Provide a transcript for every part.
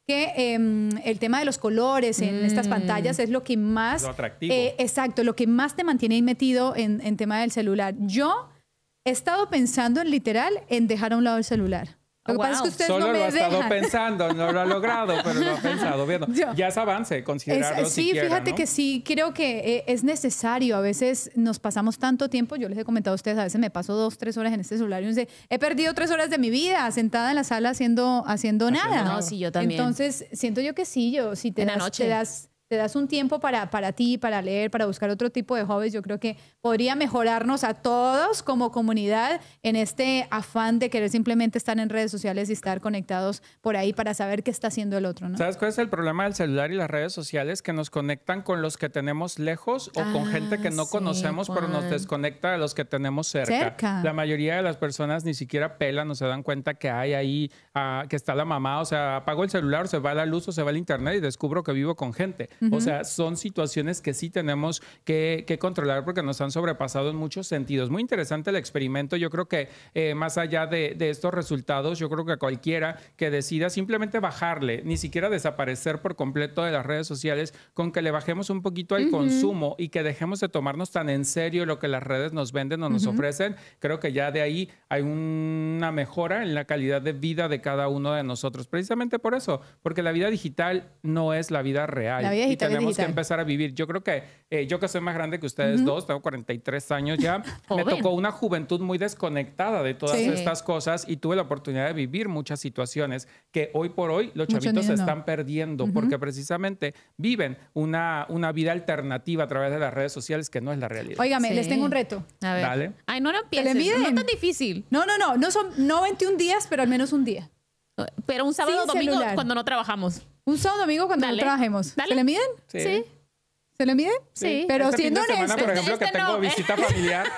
que el tema de los colores en estas pantallas es lo que más... Lo atractivo. Exacto, lo que más te mantiene ahí metido en tema del celular. Yo he estado pensando en dejar a un lado el celular. Lo que pasa es que ustedes Solo no me lo ha estado dejan. pensando, no lo ha logrado, pero lo ha pensado. Bien, ya es avance, considerarlo Sí, siquiera, fíjate ¿no? que sí, creo que es necesario. A veces nos pasamos tanto tiempo, yo les he comentado a ustedes, a veces me paso 2, 3 horas en este celular y uno dice, he perdido 3 horas de mi vida sentada en la sala haciendo nada. No, sí, yo también. Entonces, siento yo que sí, si te das un tiempo para ti, para leer, para buscar otro tipo de hobbies, yo creo que podría mejorarnos a todos como comunidad en este afán de querer simplemente estar en redes sociales y estar conectados por ahí para saber qué está haciendo el otro, ¿no? ¿Sabes cuál es el problema del celular y las redes sociales? Que nos conectan con los que tenemos lejos o con gente que no conocemos, pero nos desconecta de los que tenemos cerca. La mayoría de las personas ni siquiera pelan o se dan cuenta que hay ahí, que está la mamá. O sea, apago el celular, se va la luz o se va el internet y descubro que vivo con gente. O sea, son situaciones que sí tenemos que controlar porque nos han sobrepasado en muchos sentidos. Muy interesante el experimento. Yo creo que más allá de estos resultados, yo creo que cualquiera que decida simplemente bajarle, ni siquiera desaparecer por completo de las redes sociales, con que le bajemos un poquito al consumo y que dejemos de tomarnos tan en serio lo que las redes nos venden o nos ofrecen, creo que ya de ahí hay una mejora en la calidad de vida de cada uno de nosotros. Precisamente por eso, porque la vida digital no es la vida real. La vida digital y tenemos es digital. que empezar a vivir. Yo creo que yo que soy más grande que ustedes dos, tengo 43 años ya, me tocó una juventud muy desconectada de todas estas cosas y tuve la oportunidad de vivir muchas situaciones que hoy por hoy los chavitos se están perdiendo porque precisamente viven una vida alternativa a través de las redes sociales que no es la realidad. Óigame, les tengo un reto. A ver. Dale. Ay, no empieces. ¿Le miden? No es tan difícil. No 21 días, pero al menos un día. Pero un sábado Sin domingo celular. cuando no trabajamos. Un sábado domingo cuando no trabajemos. Dale. ¿Se le miden? Sí. ¿Se le miden? Sí. Pero Este fin siendo de semana, honestos. por ejemplo, que tengo visita familiar.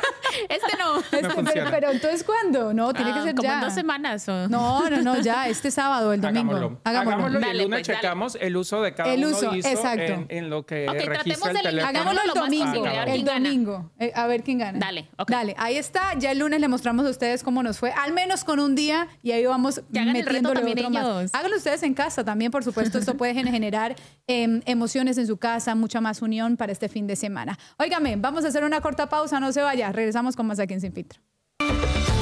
No. funciona. Pero entonces, ¿cuándo? No, tiene que ser como ya. en 2 semanas. O... No, ya, este sábado, el domingo. Hagámoslo. Y Dale, el lunes pues, checamos el uso de cada uno hizo exacto. en lo que Ok, registra tratemos el de teléfono. Hagámoslo el lo más domingo. posible, a ver El quién gana. domingo. A ver quién gana. Dale, ok. Dale, ahí está. Ya el lunes le mostramos a ustedes cómo nos fue. Al menos con un día. Y ahí vamos Que hagan el reto metiéndole también otro más. ellos. Háganlo ustedes en casa también, por supuesto. Esto puede generar emociones en su casa, mucha más unión para este fin de semana. Óigame, vamos a hacer una corta pausa. No se vaya. Regresamos con más aquí en Sin Filtro.